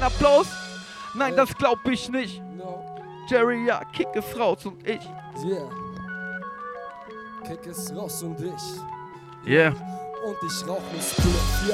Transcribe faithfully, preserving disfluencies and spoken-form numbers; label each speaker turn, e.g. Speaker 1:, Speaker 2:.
Speaker 1: Applaus? Nein,
Speaker 2: Yeah.
Speaker 1: das glaub ich nicht.
Speaker 2: No.
Speaker 1: Jerry, ja, Kick ist raus und ich.
Speaker 2: Yeah. Kick ist raus und ich.
Speaker 1: Yeah.
Speaker 2: Und ich rauch ne Spliff, ja.